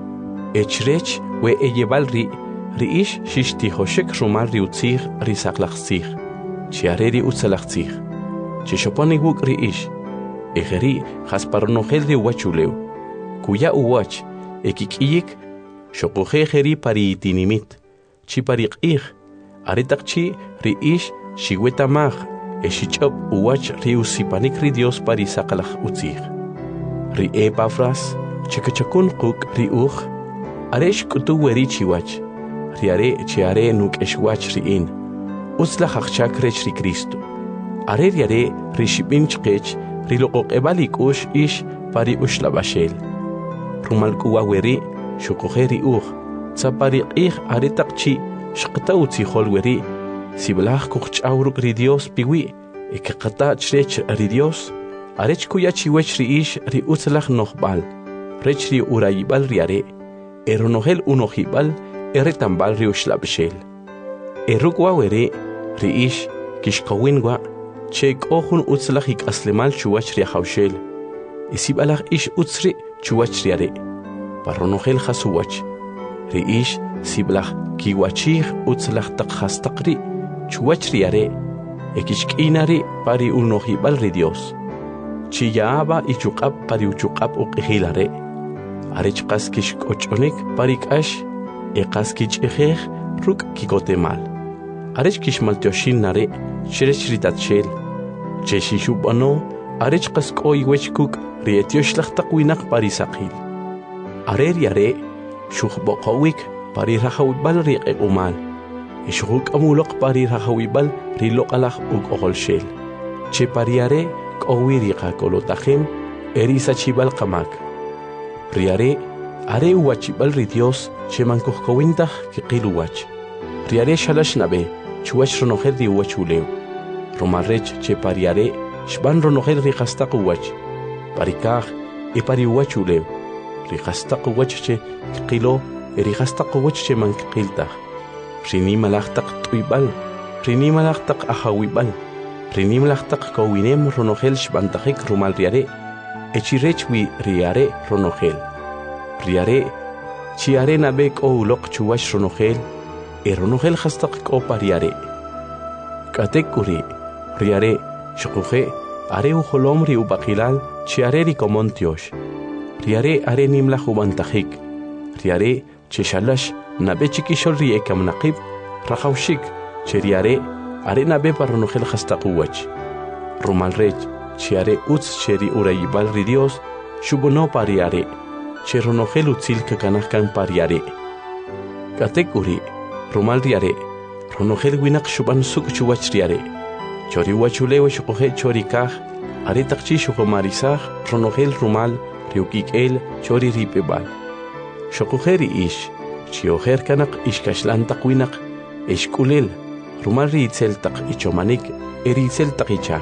Echrech we eyebal ri ish shishtihoshek rumal ri utzig ri saklachzig. Chiareri utzalachzig. Chishoponi wuk ri ish. Ejeri jasparonogel ri uwachuleu. Kuya uwach ekikiyik shokoje jeri pari itinimit. Chi pari qig. Aretakchi ri ish shiwetamag. Eshichop uwach ri usipanik ri Dios pari sakalach utzig. Ri Epafras chikachakun kuk ri uch. Aresh kutu weri chiwach. Riare chiare nuk eshwach ri in. Utzla hachak rech ri Cristo. Are riare rishibin chkech rilokok ebalik ush ish pari ushlabashel. Rumalkuwa weri shukojeri tzapari qih aretakchi shqta utzihol weri siblach kuchawruk ri Dios piwi ekaqata chrech ri Dios arech kuyachi wech ri ish ri utzlach nohbal rech ri urayibal riare eronohel unohibal eretambal ri ushlabashel. Erukwa weri ri ish kishkawinwa chek ohun utzlachik aslemal chuwach ri hawshel. Isibalach ish utzri chuwach riare. Parronohel hasuwach. Ri ish siblach kiwachih utzlach takhastaqri chuwach riare. Ekishkinari pari unohibal ri Dios. Chiyaaba ichukab pari uchukab uqihilare. Arechqas kishkochonik pari kash eqaskich ejeh ruk kikotemal. Arech kishmaltioshin nare, sherech ritatshel. Cheshishubano, arech kaskoi wechkuk, rietioshlattakwinak parisakil. Arer yare, shukhbokawik, parirahawibal riqeumal. Ishuk amulok parirahawibal rilokalach ug oholshel. Che pariare, kowirika kolotahim, erisachibal kamak. Riare, are uwachibal ridios, chemankohkowintah kikiluwach. Riare shalash nabe, chuwach ronohel di uwachuleu. Romarech che pariare, shban ronohel rikastak uwach. Parikaj, pari uwachuleu. Rikastak uwach che kilo, rikastak uwach che mankiltah. Rinimalachtak tuibal, rinimalachtak ahawibal, rinimalachtak kowinem ronohel shbantajik rumal riare. Echirechwi riare ronohel. Riare, chiare nabek o ulok chuwach ronohel. Eronohel hastak ko pariare. Katekuri, riare, shukuje, are uholom ri ubakilal, chiare ri komontiosh. Riare are nimla hubantajik. Riare, cheshalash, nabe chikishol ri ekamnaqib, rahaushik, cheriare, are nabe paronohel hastakuwach. Rumalrech, chiare utz cheri urayibal ri Dios, shubuno pariare, cheronohel utzil kakanahkan pariare. Katekuri, Rumal riare, ronohel winak shuban suk chuwach riare. Chori wachulewe shukohe chori kaj, aretakchi shukomarisaj, ronohel rumal, riukikel, chori ripebal. Shokoheri ish, chioher kanak ishkashlantak winak, eshkulel, rumal riitzeltak ichomanik, eriitzeltak ichak.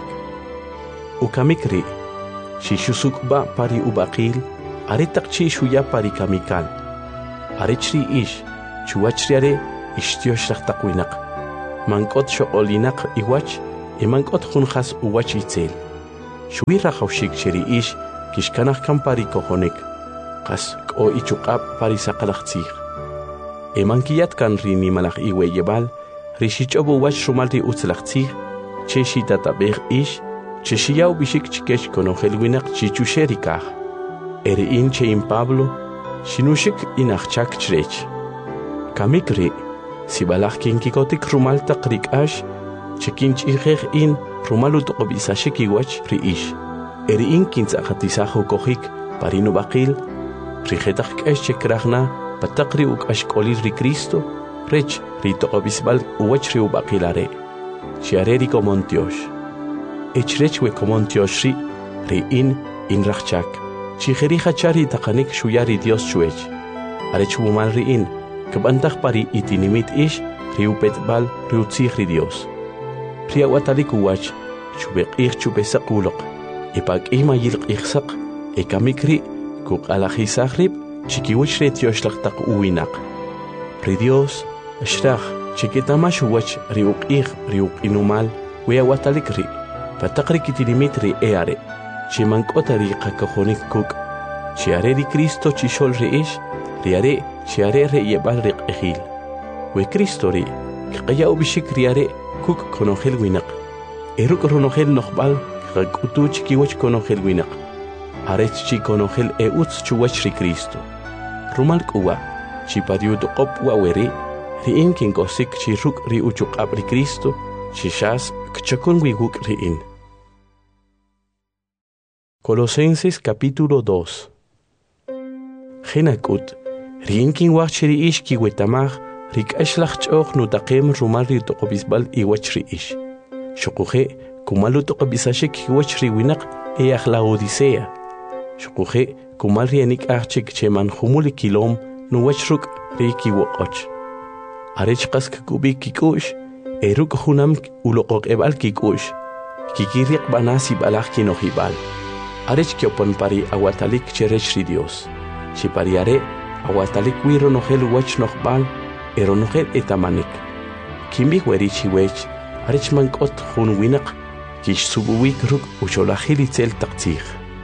Ukamikri, shishusukba pari ubakil, aretakchi shuya pari kamikal. Arechri ish, chuwach riare, Ishtiosh lachtakwinak. Mankot shoolinak iwach, Imankot junjas uwach itzel. Shui rajawshik cheri ish kishkanach kampari kohonik. Kas o ichukab pari sakalachtzig. Emankiyat kan rini malach iwe yebal. Rishichobu wach rumalri utzlachtzig. Cheshi tatabeg ish. Cheshiyau bishik chikesh konogel winak chichusherikach. In chein Pablo. Shinushik inachchak chrech. Kamikri. Sibalach kinkikotik rumal takrik ash. Chekinch in rumalut obisashiki wach riish. In kintzakatisajo kohik parino bakil. Rijetach esh chekrachna patakri uk ashkolir ri Cristo. Rech rito obisbal uwach ri ubakilare. Chiareri komontiosh. Echrech we komontiosh ri in rachchak. Chijeri hachari takanik shuyari Dios chuech. Arech wumal ri Kabantach pari itinimit ish riupet bal riutzig ri Dios. Priawatalik uwach chubek chubesak ulok. Ipag imayilk iksak ekamikri kuk alajisagrib chikiwich retioshlag uwinak. Ri Dios ashrach chikitamash uwach riuk inumal weawatalik ri. Patakri kitinimit ri eare. Chimankota ri kakahonik kuk. Chiare ri Cristo chishol ri ish. Riare chiare re yebal ri ejil. We Cristo ri kaya ubishik riare kuk konogel winak. Eruk ronogel nochbal kakutu chikiwach konogel winak. Arech chi konogel utz chuwach ri Cristo. Rumal kuwa chipadiu to op waweri ri inkin kosik chiruk ri uchuk ab ri Cristo chishas kchakun wiguk ri in. Colosenses capítulo 2. Genakut Rinkin wachiri ish ki wetamach rik ashlach choch nutaqem rumal ri toqobisbal iwachri ish. Shukuje kumalu toqobisashik iwachri winak la odisea. Shukuje kumal rianik achik cheman humuli kilom nuwachruk riki woqoch. Arech qask kubik kikush eruk hunam uloqok ebal kikush. Kikiriq banasi balach kinohibal. Arech kiopon pari awatalik cherech ri Dios. Chipariare awatalik wiro nogel wach nogbal eronogel etamanik. Kimbi werichi wech arichman kot hun winak kish subuwik ruk ucholahili tel taktig.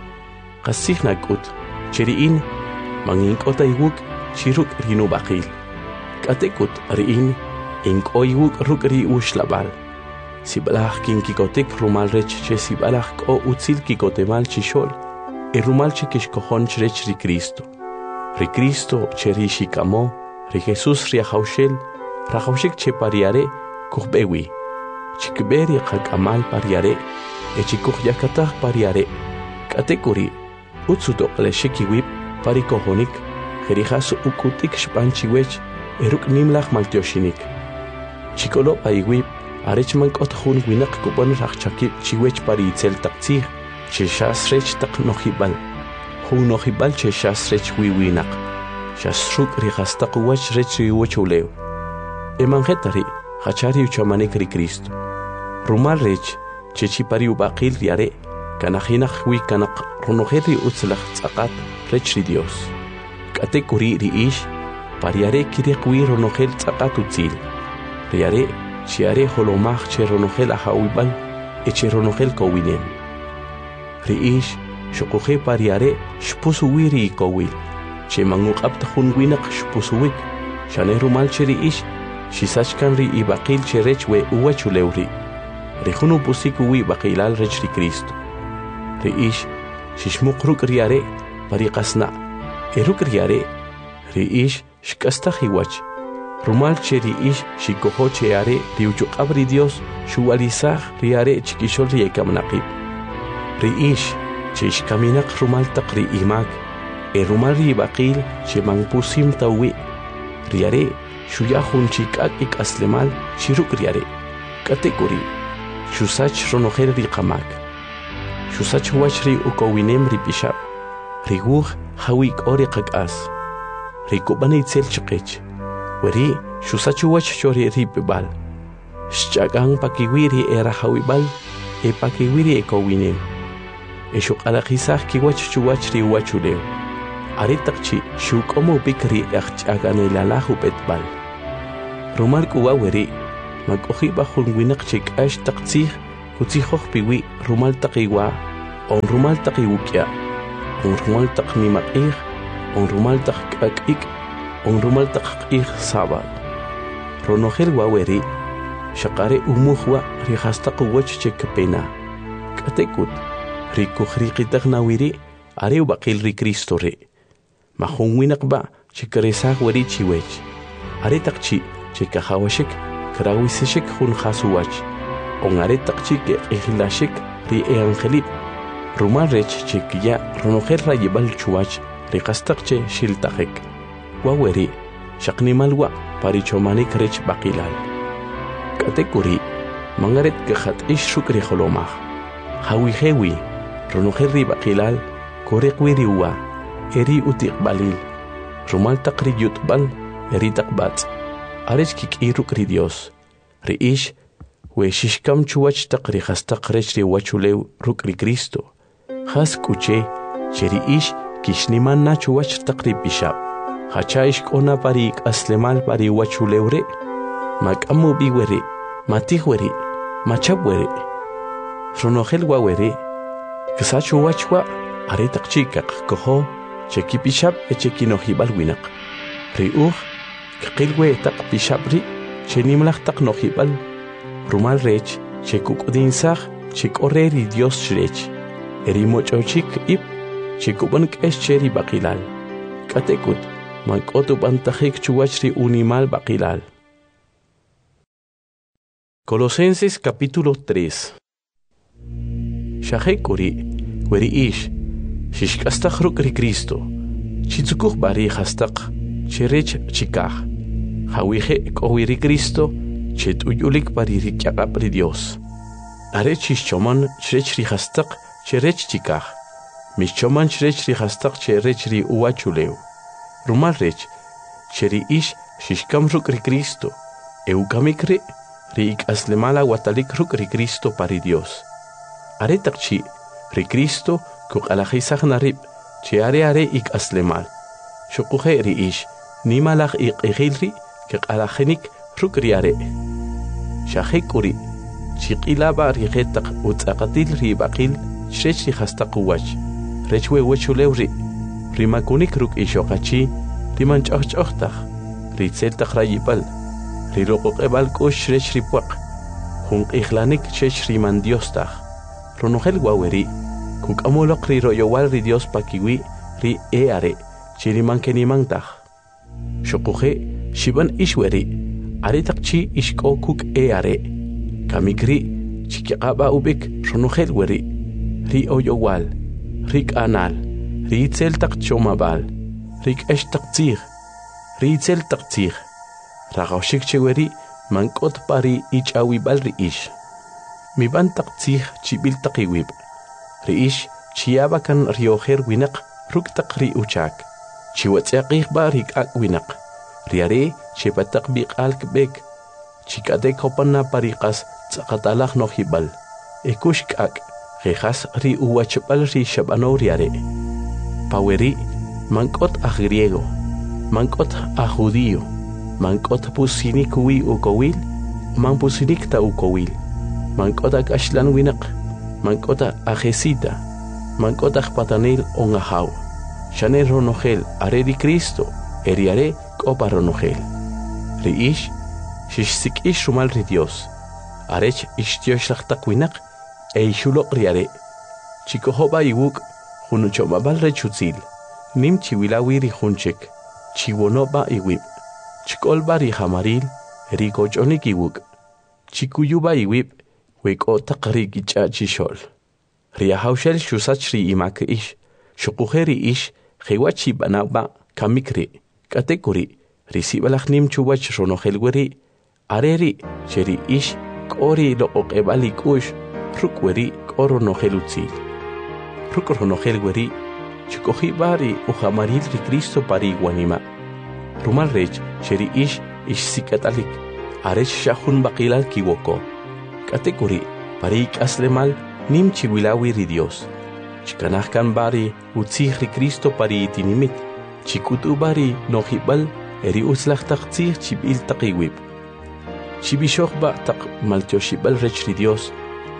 Qasig nakut cheriin manginkota iwuk chiruk rinu bakil. Katekut riin inkoiwuk ruk ri ushlabal. Sibalach kinkikotek rumal rech che sibalach ko utzil kikotemal chishol rumal chikish kohon chrech ri Cristo. Ri Cristo cheri shikamo, ri Jesus riahaushel, rahaushik che pariare kuhbewi. Chikberi kakamal pariare, chikuh yakatah pariare. Katekuri, utsutok leshikiwip parikohonik, jerihas ukutik spanchiwech, eruk nimlach maltioshinik. Chikolo paiwip, arechman kothun winak kupon rachakip chiwech paritzel taktsig, chishas rech tak nohibal. Hunohibal che shas rech wiwinak. Shasruk rihastaq wach rech wiwachuleu. Emangetari, hachari uchamanik ri Cristo. Rumal rech, che chipari ubaqil riare, kanajinach wi kanak runogeri utzlach tzaqat rech ri Dios. Kate kuri ri ish, pariare kirek wi runogel tzaqat utzil. Riare, chiare holomach che runogel ahawibal, eche runogel kowinem. Ri ish, Shukuje pariare shpusuwiri ikowil. Che manguk abtahun winak shpusuwik. Shane rumal cheri ish. Shisachkan ri ibaqil cherech we uwachulewri. Rihunu pusiku wi baqilal rech ri Cristo. Ri ish. Shishmuk ruk riare pariqasna. Eruk riare. Ri ish shkastahiwach. Rumal cheri ish shikoho cheare riuchuk abri Dios shuwalisah riare chikishol riekamnaqib. Ri ish. Chish kaminak rumal takri imak, rumal ribakil chemang pusim tawi. Riare, shuyahun chikak ik aslemal, chiruk riare. Kategori, shusach ronogel rikamak. Shusach wachri ukowinem ripishab. Riguh hawik orikak as. Rikubani tzel chikech. Weri, shusach wach chori ripibal. Shagang pakiwiri era hawibal, pakiwiri ekowinem. Eshuk alakisah kiwach chuwach ri wachuleu. Aritakchi shuk omo bikri achagane lalahu petbal. Rumal kuwa weri, mag-ohi bahul winak chik ash taktsih, Kutzihoj piwi rumal taqiwa, on rumal taqiwukya, on rumal taqnimaqih, on rumal taqakik, on rumal taqih sabal. Ronogel waweri, shaqare umuhwa rihastaqwach chekpena. Katekut, rikuhriqitaqnawiri, areu baqil ri Cristo re. Mahunwinaqba chikaresaq weri chiwech. Aretaqchi chikahawashik, krawisishik hun khasuwach. On aretaqchi ke ihlashik ri eangelip. Rumal rech chikiya ronogel rayibal chuwach riqastaqche shiltaqek. Waweri, shaqnimalwa parichomanik rech baqilal. Katekuri, mangaret kahat ishukri holomah. Hawihewi, ronogel ri baqilal, korekwiriwa, eri utiqbalil. Rumal taqri yutbal, eri taqbat. Arech kikiruk ri Dios. Ri ish, we shishkam chuwach taqri hastaq rech ri wachulew ruk ri Cristo. Has kuche, cheri ish, kishniman na chuwach taqri bishab. Hacha ishkona parik aslemal pari wachulewre. Makamu biwere, matihwere, machabwere. Ronogel wawere, kisachu wachwa, aretak chikak koho, cheki bishab e cheki nohibal winak. Riuh, kakilwe tak bishabri, chenimlach tak nohibal. Rumal rech, chekuk udinsach, chek oreri Dios rech. Eri mochochik ip, chekuban keshcheri bakilal. Katekut, mankotu bantajik chuwachri unimal bakilal. Colosenses capítulo 3. Shahekuri, weri ish, shishkastach ruk ri Cristo, chitzukuch bari hastaq, cherech chikach, hawihe kowiri Cristo, chet uyulik bari rikyaqap ri Dios. Are chishchoman cherech ri hastaq, cherech chikach, mishchoman cherech ri hastaq cherech ri uwachulew. Rumal rech, cheri ish shishkam ruk ri Cristo, eukamikre, ri ik aslemala watalik ruk ri Cristo pari Dios. Are takchi, ri Cristo kuk alajisach narib, che are ik aslemal. Shukuhe ri ish, nimalach ik egilri, kuk alajenik ruk ri are. Shahekuri, chikilaba ri getak utzakatil ri bakil, shrech ri hastaq uwach. Rechwe wechulewri, ri makunik ruk ishokachi, ri manchochtach, ri tseltach rayipal, ri roqoqebal kush shrech ri puaq, hun ihlanik chech ri mandiostach. Ronogel waweri, kuk amolok ri royowal ri Dios pakiwi, ri are, chiri mankenimantach. Shokuhe, shiban ishweri, aretakchi ishko kuk are. Kamikri, chikiqaba ubik, ronogel weri, ri oyowal, rik anal, ri tseltak chomabal, rik eshtak tzir, ri tseltak tzir. Ragaushik cheweri, mankot pari ichawibal ri ish. Mi bantak tzih chibil taqiwib. Ri ish chiyaba kan riojer winak ruktak ri uchak. Chiwatsiaqih ba rikak winak. Riare chipatak biqal kbek. Chikade kopana pariqas tsakatalak nohibal. Ekush kak rejas ri uwachapal ri shabano riare. Paweri mankot a griego. Mankot a judío. Mankot pusinik wi ukowil. Man pusinik ta ukowil. Mankota ashlan winak, mankota ajesita, mankota patanil ongahaw. Shane ronogel, are di Cristo, eriare copa ronogel. Riish, shishsik ish rumal ri Dios. Arech ishtioshachtak winak, ishulok riare. Chikohoba iwuk, hunuchomabal rechutzil. Nim chiwilawi ri hunchek, chiwonoba iwib. Chikolba ri hamaril, ricochonik iwuk. Chikuyuba iwib, weko taqri gicha chishol. Ria haushel shusachri imak ish, shukuheri ish, hewachi banaba, kamikri, katekuri, risibalach nim chuwach ronohelweri, areri, cheri ish, kori lo okebali kush, rukweri, koro nohelutzi. Rukronohelweri, chukohibari, uhamaril ri Cristo pari guanima. Rumal rech, cheri ish sikatalik, aresh shahun bakilal kiwoko. Katekuri, parik aslemal, nim chiwilawi ri Dios. Chikanahkan bari, utzih ri Cristo pari itinimit. Chikutu bari, nohibal, eri uslach taktzih chibil taqiwib. Chibishok ba tak maltioshibal rech ri Dios,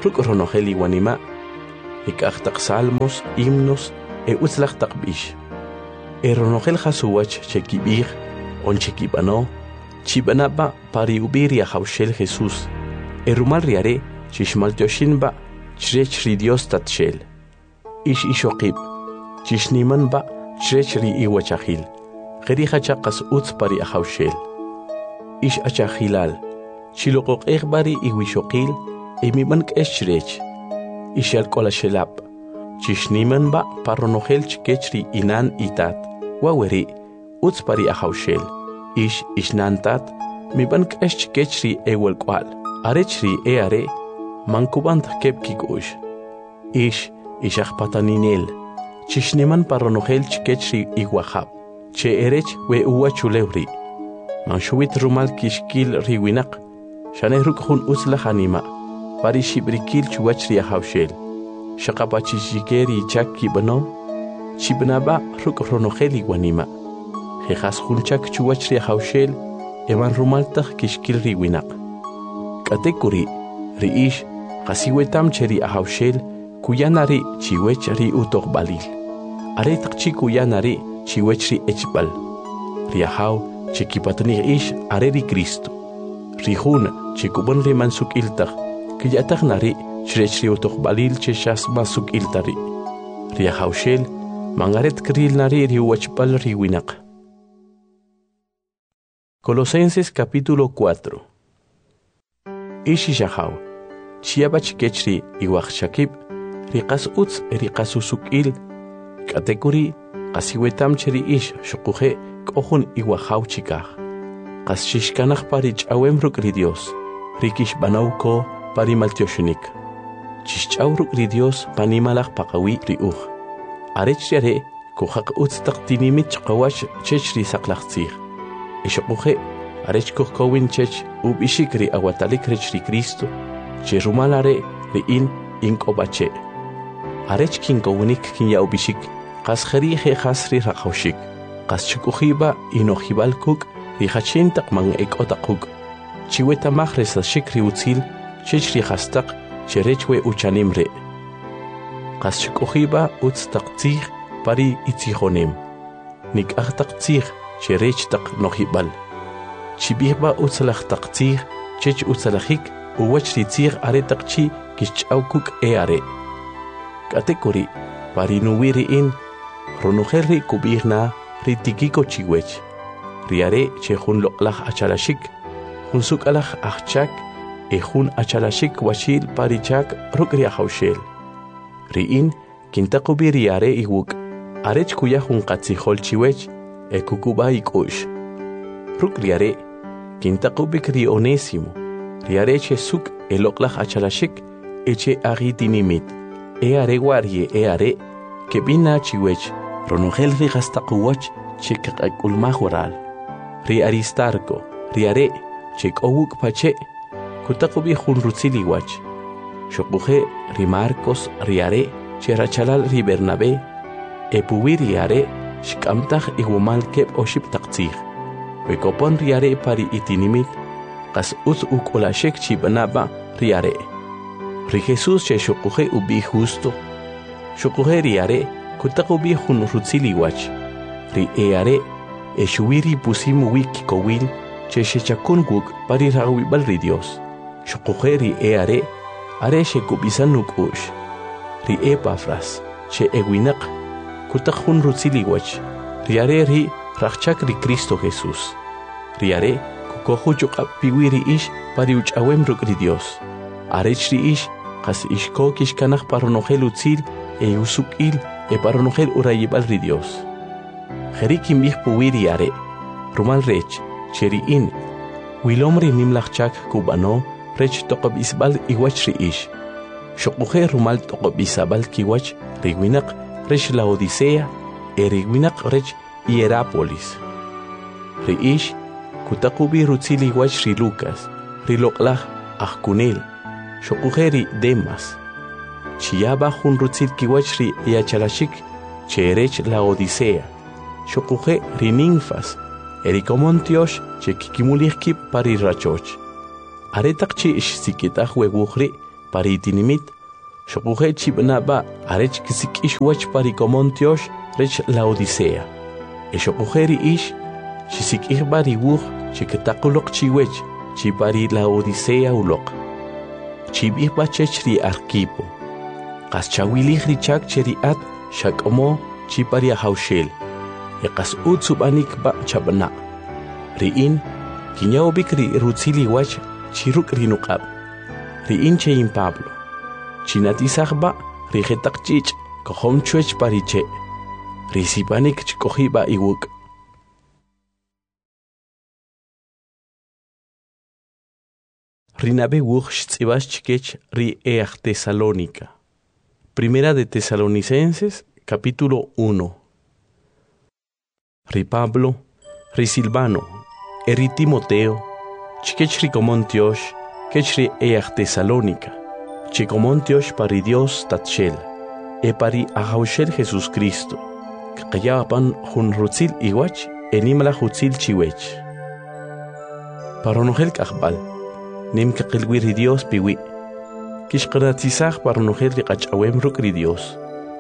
ruk ronogel iguanima, ikachtak salmos, himnos, utzlachtak bish. Ronogel hasuwach chekibir, on chekibano, chibanaba pari ubiri a haushel Jesús. Rumal riare, chishmal yoshinba, chri Dios tatshel. Ish ishokib, chishnimanba, chri iwachahil. Gerija chakas utz pari a haushel. Ish achahilal, chilokok egbari iwishokil, emibank eschrech. Ishal kolashelap, chishnimanba paronogel chkechri inan itat. Waweri, utz pari a haushel. Ish ishnantat, mibank eschkechri ewel kwal. Arechri are, mankubant kepkikush. Ish ishachpataninel, chishniman paronogel chkechri iguahab. Che erech we uwa chulewri. Manshuit rumal kishkil riwinak. Shaneruk hun utzlach anima. Pari shibrikil chuachri a haushel. Shakapachishikeri chaki bano. Chibnaba ruk ronogeli guanima. Jejas hunchak chuachri a haushel. Evan rumaltach kishkil riwinak. Katekuri, riish, kasiwetam cheri a haushel. Kuyanari chiwechri utok balil. Aretak chikuyanari chiwechri echbal. Riahau chikipatni ish areri Cristo. Rihun chikubon rimansuk iltach. Kiyatak nari chirechri utok balil cheshas masuk iltari. Riahaushel mangaret kril nari riwachbal riwinak. Colosenses capítulo 4. Ishi shahau. Chiabach kechri iwachshakib. Riqas utz riqas usukil. Katekuri qasiwetam cheri ish shukuhe kohun iwahau chikah. Qas shishkanach pari ch'awem rukri Dios. Rikish banauko pari maltioshunik. Chishch'aw rukri Dios panimalach paqawi riuch. Arech yare kuhaq utz taqtinimit chqawash chechri saklachtzig. Ishukuhe arech kuhkowin chech ubishikri awatalik rechri Cristo. Cherumalare riin inkobache. Arech kinkowunik kinyawbishik. Qas kherije khasri raqawshik. Qas chukuhiba inohibalkuk rihachintak man ekotakuk. Chiweta mahresa shikri utzil chechri khastaq cherechwe uchanimre. Qas chukuhiba utztaqtzig pari itzihonem. Nik ahtaqtzig cherechtak nohibal. Chibihba utzalahtaqtzig chech utzalahik uwachri tzig aretaqchi kishchaukuk are. Katekuri parinuwiri in ronujerri kubirna ritikiko chiwech. Riare chehun loklach achalashik. Hunsuk alach achchak ehun achalashik washil parichak rukri ahaushel. Riin kintakubi riare iwuk. Arech kuya hun qatzihol chiwech kukuba ikush. Ruk riare kintakubik ri Onésimo. Riare chesuk eloklach achalashik eche agitinimit. Eare guarie eare que bina chiwech ronogel rigastakuwach chikakulmahural. Ri Aristarco riare chikowuk pache kutakubi hunrutziliwach. Shokuje ri Marcos riare cherachalal ri Bernabé epuwi riare shkamtach igumal kep oship taqtzig. Wekopon riare pari itinimit qas uz ukolashek chibanaba riare. Ri Jesús che shokuje ubi justo. Shokuje riare kutakubi hun rutziliwach. Ri eare eshuwiri pusimu wiki kowil che shechakun guk pari rawibal ri Dios. Shokuje ri eare are shekubisanuk ush. Ri Epafras che ewinak kutak hun rutziliwach. Riare ri rachchak ri Cristo Jesús. Riare kukohu chukap piwiri ish pari uchawem rukri Dios. Arech ri ish qas ishko kishkanach paronogel utzil usukil paronogel urayibal ri Dios. Jerikim bih puwiri are rumal rech cheriin wilomri nimlachchak kubano rech toqob isbal iwach ri ish. Shokuje rumal toqob isabal kiwach riwinak rech Laodicea riwinak rech Hierápolis. Ri ish kutakubi rutzili iwach ri Lucas ri loklach ajkunel. Shokujeri Demas. Chiaba hun rutzil kiwachri yachalashik cherech Laodicea. Shokuje rininfas. Erikomontiosh che kikimulihkip pari rachoch. Aretakchi ish sikitach weguhri paritinimit xoquje chibnaba arech kisikish wach paricomontiosh rech Laodicea xoqujeri ish chisikih bari wuj chiketaquloq chiwech chipari Laodicea uloq chibih bachech ri Arquipo qas chawilih richak cheriat shak'omo chipari hawshel qas utsubanik ba chabna riin kiñawbik ri rutzili wach chiruk rinuqab riin chein Pablo chinatisajba rijetaq chich kohom chuech pariche risipanik chkojiba iwuk rinabe wuj xtzibas chikech ri Tesalónica. Primera de Tesalonicenses, capítulo 1. Ri Pablo, ri Silvano, ri Timoteo, chikech ri Comontiosh, kech ri Tesalónica, chikomontiosh pari Dios tatshel, pari ahaushel Jesús Cristo, kqayapan jun rutzil iwach, enimala jutzil chiwech. Paronogel kajbal, nim kaqilwiri Dios piwi, kishqanatisaj paronogel riqachawem rukri Dios,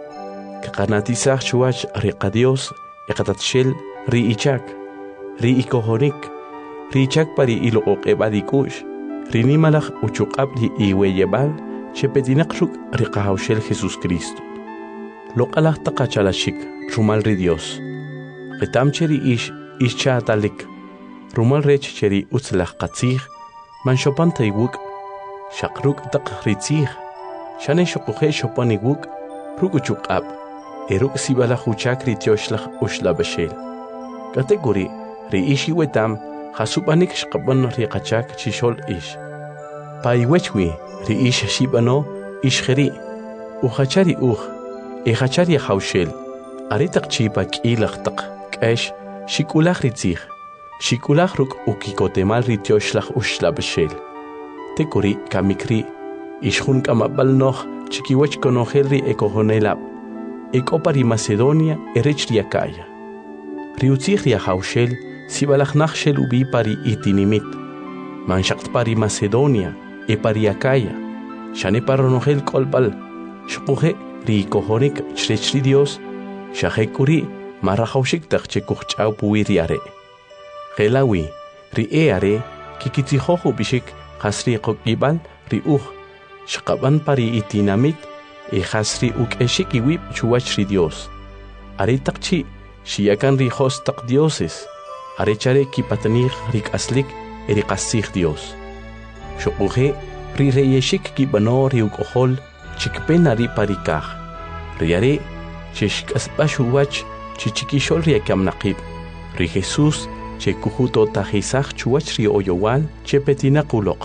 kaqanatisaj chuach riqa Dios, eqatatshel ri ichak, ri ikohonik, ri ichak pari iloqoq ebadikush, ri nimalaj uchuqab ri iweyebal, chepetinaqruk riqahawshel Jesús Cristo. Loqalaj taqachalashik, rumal ri Dios. Qitamcheri ish chaatalik, rumal rech cheri utzlaj qatzij, man shopan taywuk, shaqruk taq ritzij, shane shoquje shopan iwuk, ruk uchuqab, eruk sibalaj uchak ri tioshlaj ushlabashel. Kategori ri ishi wetam, jasupanik shqapan riqachak chishol ish. Paiwechwi, ri ish shibano, ishgeri, uchachari echachari hawshel, aritaq chipa k'ilaj taq k'esh, shikulaj ritzij, shikulaj ruk ukikotemal ri tioshlaj ushlabashel. Tekuri kamikri, ishjun kamabal noj, chikiwech konojel ri ekojonelab, ekopari Macedonia erech ri Acaya. Ri utzij ri hawshel, sibalaj nachshel ubi pari itinimit, manshaqt pari Macedonia, pari Acaya, shane paronogel kolbal, shpuje ri kohonik chrech ri Dios, shahekuri marahawshik taqchekuj ch'aw puwi ri are. Gelawi ri are kikitzijoju bishik qas ri qok'ibal ri shqaban pari itinamit qas ri uk'exik iwib chuwach ri Dios. Are taqchi shiyakan ri jos taq dioses, are chare kipatanij ri k'aslik ri qassij Dios. Xoquje ri reyeshik kibano ri uk'ojol chikpena ri parikaj. Ri are chishk'asb'ax uwach chichikixol ri akamnaqib. Ri Jesús chekujuto tajisaj chuwach ri oyowal chepetinaq uloq.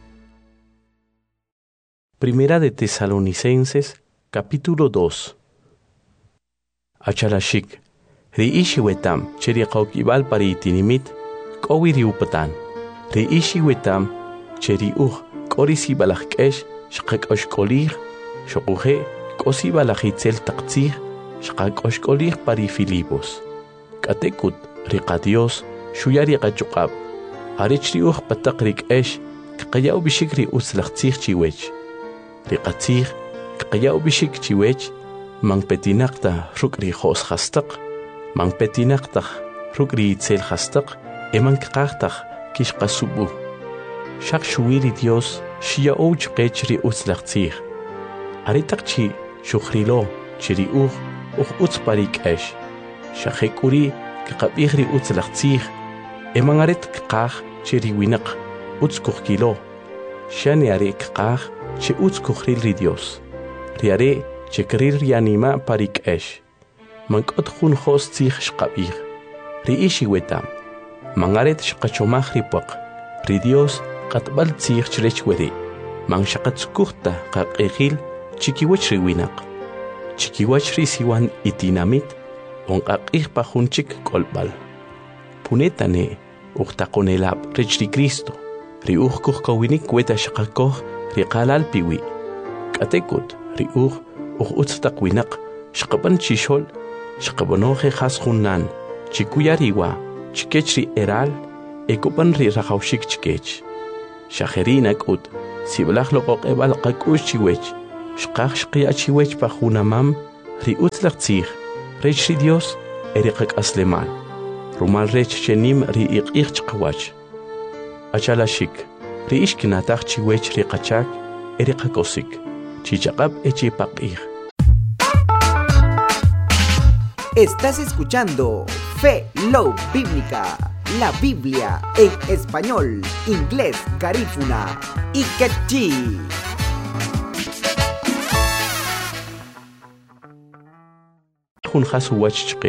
Primera de Tesalonicenses, capítulo 2. Achalashik, ri ishi wetam cheri qawkibal pari itinimit, k'owi ri upatan. Ri ishi wetam cheri k'ori sibalaj k'esh shqak'oxk'olij, xoquje k'osi balaj itzel taqtzij, shqak'oxk'olij pari Filipos. K'atekut riqa Dios xuya ri qachuqab, arech ri pataq ri k'esh kqayaw bishik ri utzlaj tzij chiwech. Ri qatzij kqayaw bishik chiwech, manpetinaqta ruk' ri jos jastaq, manpetinaqta ruk' ri itzel jastaq, emanqaqtaj kixqasubu. Shaq xuwi ri Dios xiya'ow chqech ri utzlaj tzij. Aritaq chi xuqrilo chiri utz pari k'esh. Shaqekuri kqab'ij ri utzlaj tzij, emangaret kqaj chiri winaq utz kujkilo. Shani are kqaj chi utz kujril ri Dios. Ri are chekrir ri anima pari k'esh. Mank'ot jun jos tzij shqab'ij. Ri ishi wetam, mangaret shqachomaj ri puaq. Ri Dios qatb'al tzij chrech weri, man shaqatzukujta qaq'ijil chikiwach ri winaq. Chikiwach ri siwan itinamit, onqaq'ij pa junchik k'olb'al. Punetane uqtaqonelab rech ri Cristo, ri kujkawinik weta shaqakoj ri qalal piwi. K'atekut ri utz taq winaq shqaban chixol, shqabanoje jas junnan, chikuya riwa, chikech ri eral, ekopan ri rajawshik chikech. Shajerina k'ut, Siblaj loqoq ebal qakush chiwech. Shqaq shqiya chiwech pa junamam ri utzlaq tzig. Rech ri Dios eriqak asleman. Rumal rech chenim ri iqich chqawach. Achalashik. Ri ishkinataq chiwech ri qachak eriqakosik. Chichaqab echipaqij. Estás escuchando Fe Love Bíblica, la Biblia en español, inglés, garífuna y quechí. Jun khasuwach